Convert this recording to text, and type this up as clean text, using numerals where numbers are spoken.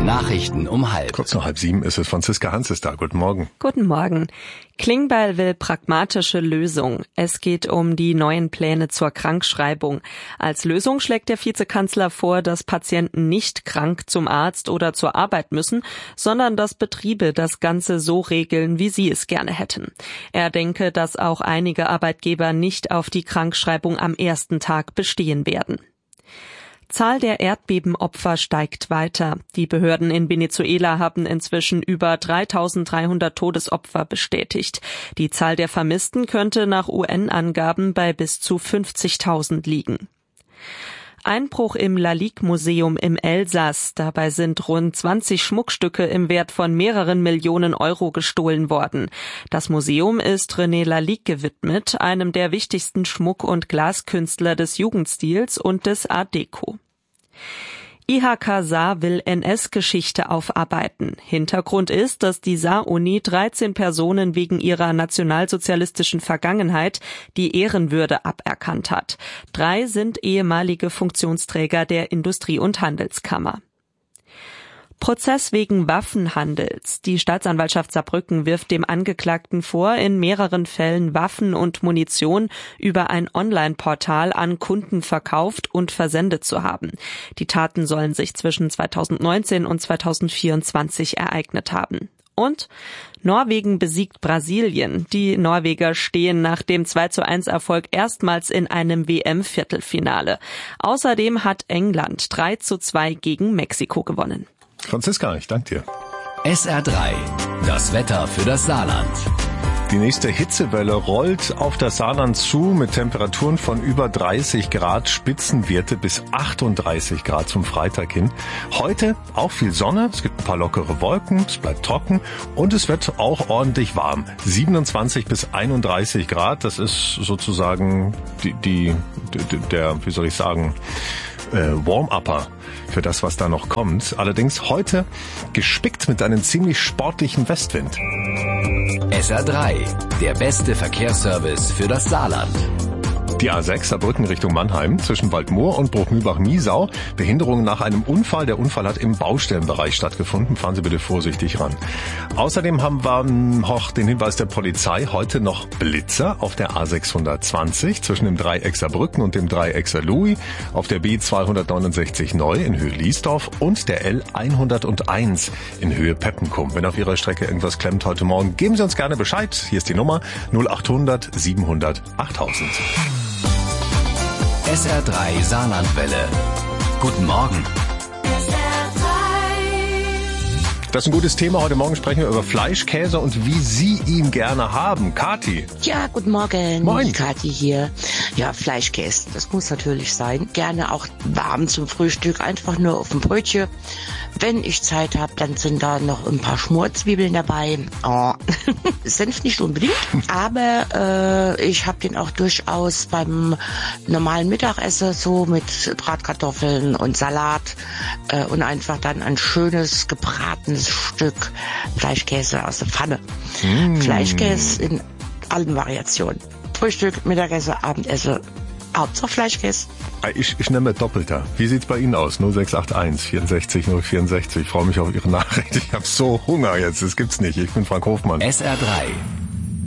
Nachrichten um 6:30. Kurz nach 6:30 ist es. Franziska Hans ist da. Guten Morgen. Guten Morgen. Klingbeil will pragmatische Lösung. Es geht um die neuen Pläne zur Krankschreibung. Als Lösung schlägt der Vizekanzler vor, dass Patienten nicht krank zum Arzt oder zur Arbeit müssen, sondern dass Betriebe das Ganze so regeln, wie sie es gerne hätten. Er denke, dass auch einige Arbeitgeber nicht auf die Krankschreibung am ersten Tag bestehen werden. Zahl der Erdbebenopfer steigt weiter. Die Behörden in Venezuela haben inzwischen über 3.300 Todesopfer bestätigt. Die Zahl der Vermissten könnte nach UN-Angaben bei bis zu 50.000 liegen. Einbruch im Lalique-Museum im Elsass. Dabei sind rund 20 Schmuckstücke im Wert von mehreren Millionen Euro gestohlen worden. Das Museum ist René Lalique gewidmet, einem der wichtigsten Schmuck- und Glaskünstler des Jugendstils und des Art Deco. IHK Saar will NS-Geschichte aufarbeiten. Hintergrund ist, dass die Saar-Uni 13 Personen wegen ihrer nationalsozialistischen Vergangenheit die Ehrenwürde aberkannt hat. 3 sind ehemalige Funktionsträger der Industrie- und Handelskammer. Prozess wegen Waffenhandels. Die Staatsanwaltschaft Saarbrücken wirft dem Angeklagten vor, in mehreren Fällen Waffen und Munition über ein Online-Portal an Kunden verkauft und versendet zu haben. Die Taten sollen sich zwischen 2019 und 2024 ereignet haben. Und Norwegen besiegt Brasilien. Die Norweger stehen nach dem 2:1 erstmals in einem WM-Viertelfinale. Außerdem hat England 3:2 gegen Mexiko gewonnen. Franziska, ich danke dir. SR3, das Wetter für das Saarland. Die nächste Hitzewelle rollt auf das Saarland zu mit Temperaturen von über 30 Grad, Spitzenwerte bis 38 Grad zum Freitag hin. Heute auch viel Sonne, es gibt ein paar lockere Wolken, es bleibt trocken und es wird auch ordentlich warm. 27 bis 31 Grad, das ist sozusagen der Warm-Upper für das, was da noch kommt. Allerdings heute gespickt mit einem ziemlich sportlichen Westwind. SR3, der beste Verkehrsservice für das Saarland. Die A6 Saarbrücken Richtung Mannheim zwischen Waldmoor und Bruchmühlbach-Niesau. Behinderung nach einem Unfall. Der Unfall hat im Baustellenbereich stattgefunden. Fahren Sie bitte vorsichtig ran. Außerdem haben wir noch den Hinweis der Polizei. Heute noch Blitzer auf der A620 zwischen dem Dreieck Saarbrücken und dem Dreieck Saarlouis. Auf der B269 neu in Höhe Liesdorf und der L101 in Höhe Peppenkum. Wenn auf Ihrer Strecke irgendwas klemmt heute Morgen, geben Sie uns gerne Bescheid. Hier ist die Nummer 0800 700 8000. SR3 Saarlandwelle. Guten Morgen. Das ist ein gutes Thema. Heute Morgen sprechen wir über Fleischkäse und wie Sie ihn gerne haben. Kathi. Ja, guten Morgen. Moin. Kathi hier. Ja, Fleischkäse, das muss natürlich sein. Gerne auch warm zum Frühstück, einfach nur auf dem Brötchen. Wenn ich Zeit habe, dann sind da noch ein paar Schmorzwiebeln dabei. Oh. Senf nicht unbedingt, aber ich habe den auch durchaus beim normalen Mittagessen so mit Bratkartoffeln und Salat und einfach dann ein schönes gebratenes Stück Fleischkäse aus der Pfanne. Fleischkäse in allen Variationen. Frühstück, Mittagessen, Abendessen, Hauptsache Fleischkäse. Ich nehme Doppelter. Wie sieht's bei Ihnen aus? 0681 64 064. Ich freue mich auf Ihre Nachricht. Ich habe so Hunger jetzt. Das gibt's nicht. Ich bin Frank Hofmann. SR3